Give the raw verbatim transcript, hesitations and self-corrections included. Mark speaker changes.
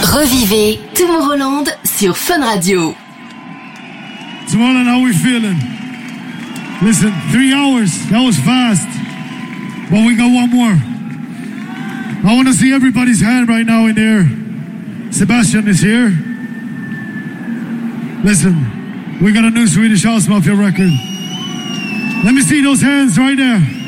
Speaker 1: Revivez Tomorrowland sur Fun Radio.
Speaker 2: Tomorrowland, how we feeling? Listen, three hours, that was fast. But we got one more. I want to see everybody's hand right now in there. Sebastian is here. Listen, we got a new Swedish House Mafia record. Let me see those hands right there.